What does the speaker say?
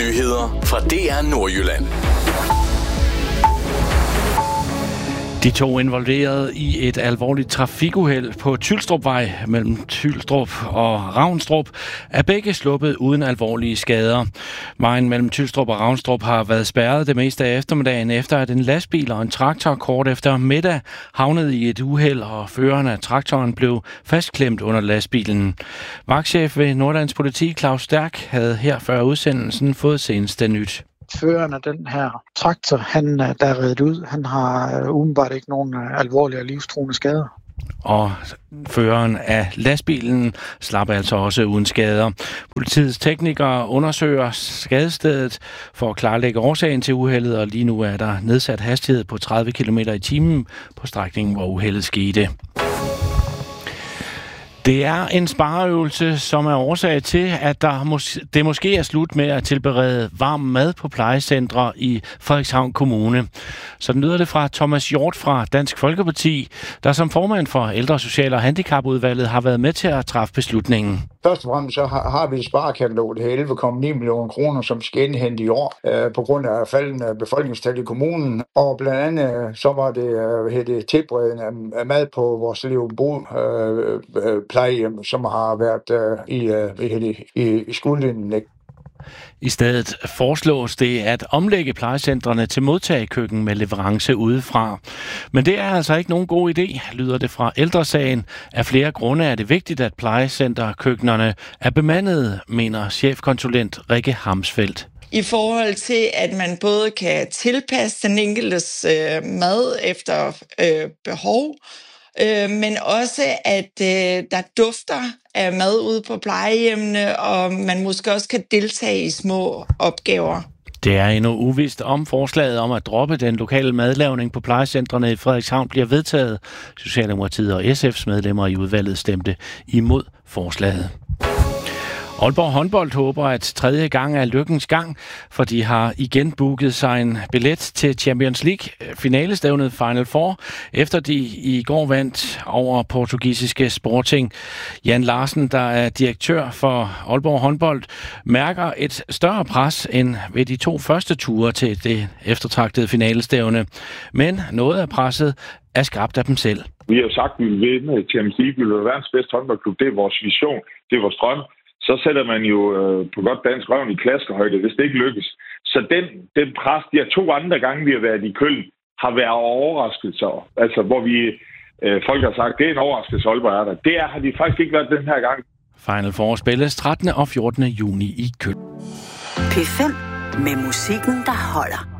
nyheder fra DR Nordjylland. De to involverede i et alvorligt trafikuheld på Tylstrupvej mellem Tylstrup og Ravnstrup er begge sluppet uden alvorlige skader. Vejen mellem Tylstrup og Ravnstrup har været spærret det meste af eftermiddagen efter, at en lastbil og en traktor kort efter middag havnede i et uheld, og føreren af traktoren blev fastklemt under lastbilen. Vagtchef ved Nordlands Politi Claus Stærk havde her før udsendelsen fået seneste nyt. Føreren af den her traktor, der er reddet ud, han har umiddelbart ikke nogen alvorlige og livstruende skader. Og føreren af lastbilen slap altså også uden skader. Politiets teknikere undersøger skadestedet for at klarlægge årsagen til uheldet, og lige nu er der nedsat hastighed på 30 km i timen på strækningen, hvor uheldet skete. Det er en spareøvelse, som er årsag til, at det måske er slut med at tilberede varm mad på plejecentre i Frederikshavn Kommune. Sådan lyder det fra Thomas Hjort fra Dansk Folkeparti, der som formand for Ældre, Social- og Handicapudvalget har været med til at træffe beslutningen. Først og fremmest så har vi et sparekatalog, det er 11,9 millioner kroner, som skal indhente i år på grund af faldende befolkningstal i kommunen. Og blandt andet så var det tilberedende af mad på vores Levebo plejehjem, som har været i skuldlinjen. I stedet foreslås det at omlægge plejecentrene til modtagekøkken med leverance udefra. Men det er altså ikke nogen god idé, lyder det fra Ældresagen. Af flere grunde er det vigtigt, at plejecenterkøkkenerne er bemandede, mener chefkonsulent Rikke Hamsfeldt. I forhold til, at man både kan tilpasse den enkeltes mad efter behov, men også, at der dufter af mad ude på plejehjemmene, og man måske også kan deltage i små opgaver. Det er endnu uvist, om forslaget om at droppe den lokale madlavning på plejecentrene i Frederikshavn bliver vedtaget. Socialdemokratiet og SF's medlemmer i udvalget stemte imod forslaget. Aalborg håndbold håber, at tredje gang er lykkens gang, for de har igen booket sig en billet til Champions League finalestævnet Final Four, efter de i går vandt over portugisiske Sporting. Jan Larsen, der er direktør for Aalborg håndbold, mærker et større pres end ved de to første ture til det eftertragtede finalestævne. Men noget af presset er skabt af dem selv. Vi har jo sagt, at vi vil vinde Champions League, vi vil være verdens bedste håndboldklub. Det er vores vision, det er vores drøm. Så sætter man jo på godt dansk røven i klaskehøjde, hvis det ikke lykkes. Så den pres, de her 2 andre gange, vi har været i Køln, har været overraskelser. Altså, hvor folk har sagt, det er en overraskelse, Aalborg er der. Det har de faktisk ikke været den her gang. Final Four spilles 13. og 14. juni i Køln. P5 med musikken, der holder.